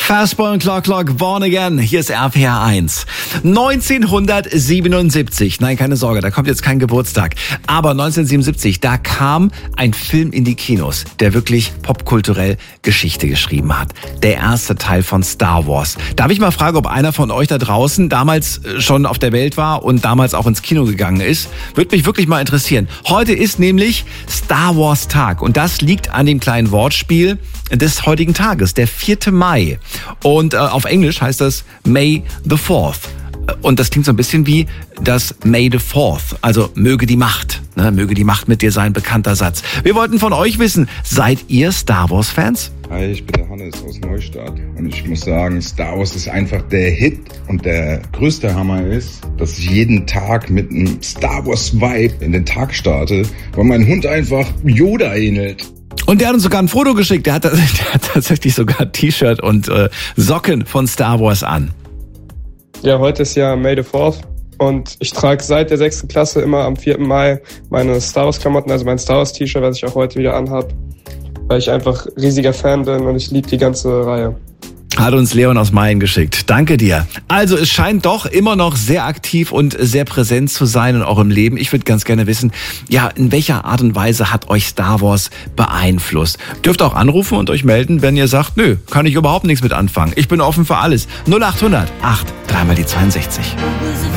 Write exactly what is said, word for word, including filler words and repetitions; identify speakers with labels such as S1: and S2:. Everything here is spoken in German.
S1: Fastball und Clock Clock, Born Again. Hier ist R P R eins. neunzehnhundertsiebenundsiebzig, nein, keine Sorge, da kommt jetzt kein Geburtstag. Aber neunzehnhundertsiebenundsiebzig, da kam ein Film in die Kinos, der wirklich popkulturell Geschichte geschrieben hat. Der erste Teil von Star Wars. Darf ich mal fragen, ob einer von euch da draußen damals schon auf der Welt war und damals auch ins Kino gegangen ist? Würde mich wirklich mal interessieren. Heute ist nämlich Star Wars Tag und das liegt an dem kleinen Wortspiel des heutigen Tages, der vierte Mai. Und äh, auf Englisch heißt das May the fourth. Und das klingt so ein bisschen wie das May the fourth, also möge die Macht, ne? Möge die Macht mit dir sein, bekannter Satz. Wir wollten von euch wissen, seid ihr Star Wars Fans?
S2: Hi, ich bin der Hannes aus Neustadt und ich muss sagen, Star Wars ist einfach der Hit und der größte Hammer ist, dass ich jeden Tag mit einem Star Wars Vibe in den Tag starte, weil mein Hund einfach Yoda ähnelt.
S1: Und der hat uns sogar ein Foto geschickt. Der hat, der hat tatsächlich sogar ein T-Shirt und äh, Socken von Star Wars an.
S3: Ja, heute ist ja May the fourth und ich trage seit der sechsten Klasse immer am vierten Mai meine Star Wars Klamotten, also mein Star Wars T-Shirt, was ich auch heute wieder anhab, weil ich einfach riesiger Fan bin und ich liebe die ganze Reihe.
S1: Hat uns Leon aus Mayen geschickt. Danke dir. Also es scheint doch immer noch sehr aktiv und sehr präsent zu sein in eurem Leben. Ich würde ganz gerne wissen, ja, in welcher Art und Weise hat euch Star Wars beeinflusst? Dürft auch anrufen und euch melden, wenn ihr sagt, nö, kann ich überhaupt nichts mit anfangen. Ich bin offen für alles. null acht hundert acht, dreimal die zweiundsechzig.